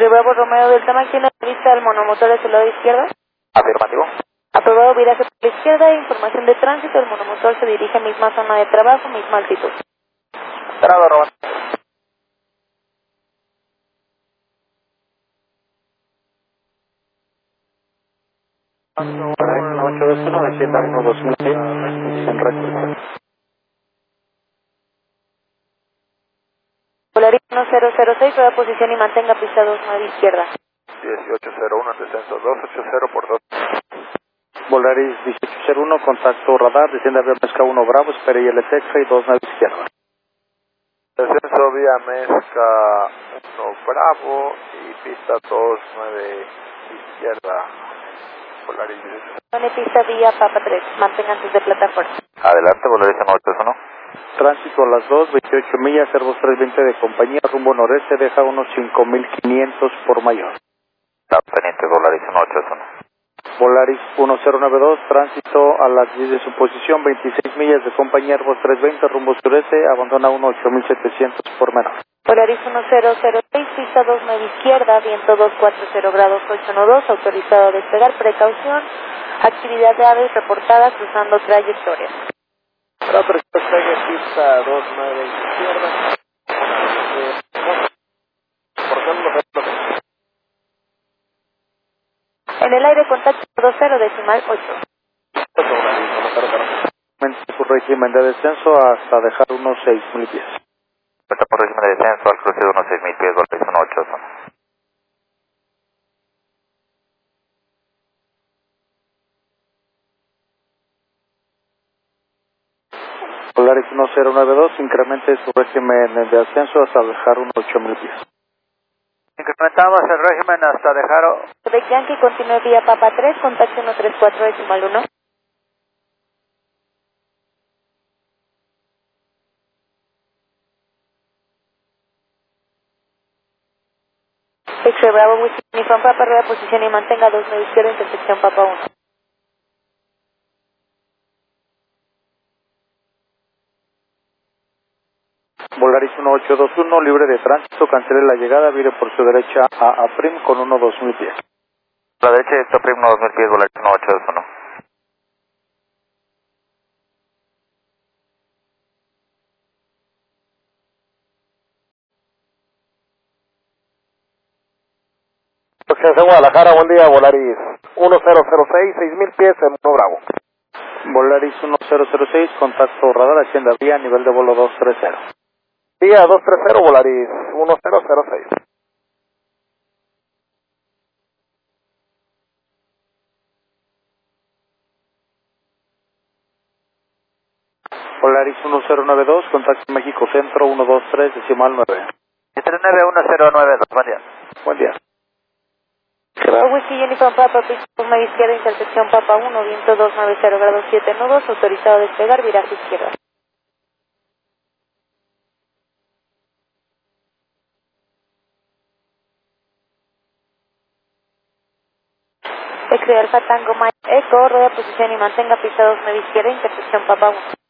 De Bravo Romeo del Tamac tiene la lista del monomotor de su lado izquierdo. Afirmativo. Aprobado, viraje por la izquierda, información de tránsito, el monomotor se dirige a misma zona de trabajo, misma altitud. Cerrado, Roberto. Correcto, 821, descienda 12000, en recto. Polaris 1006, prueba posición y mantenga pista 29 izquierda. 1801 en descenso, 280 por 2. Volaris 1801, contacto radar, desciende avión Mezca 1 Bravo, espere ILT X-Ray 29 izquierda. Descenso vía Mezca 1 Bravo y pista 29 izquierda. Polaris 18. Pone pista vía Papa 3, mantenga antes de plataforma. Adelante, Volaris 181. Tránsito a las 2, 28 millas, Airbus 320 de compañía, rumbo noreste, deja unos 5500 por mayor. Está pendiente, Volaris 181. Volaris 1092, tránsito a las 10 de su posición, 26 millas de compañía, Airbus 320, rumbo sureste, abandona 8700 por menor. Polaris 1006, pista 29 izquierda, viento 240 grados 812, autorizado a despegar, precaución, actividad de aves reportada cruzando trayectoria. Otra despegue, pista 29 izquierda. En el aire contacto 20 decimal 8. Su régimen de descenso hasta dejar unos 6000 pies. Está por régimen de descenso al cruce de unos 6000 pies, Volaris 181. Polaris 1092, incremente su régimen de ascenso hasta dejar unos 8000 pies. Incrementamos el régimen hasta dejar... De Yankee continúe vía Papa 3, contacto 134 decimal 1. X-Ray Bravo, Whisky Uniform Papa, rueda posición y mantenga 29 izquierda, intersección Papa 1. Volaris 1821, libre de tránsito, cancele la llegada, vire por su derecha a Prim con 2000 pies. A la derecha está Prim 2000 pies, Volaris 181. De Guadalajara, buen día, Volaris 1006, 6000 pies en 1 Bravo. Volaris 1006, contacto radar, hacienda vía, nivel de vuelo 230. Vía 230, Volaris 1006. Volaris 1092, contacto México Centro 123, decimal 9. 39109, buen día. Buen día. Bravo, Whisky Uniform Papa, pista 29 izquierda, intersección Papa 1, viento 290 grados 7 nudos, autorizado a despegar, viraje izquierda. X-Ray Alfa Tango Mike Echo, rueda posición y mantenga pista 29 izquierda, intersección Papa 1.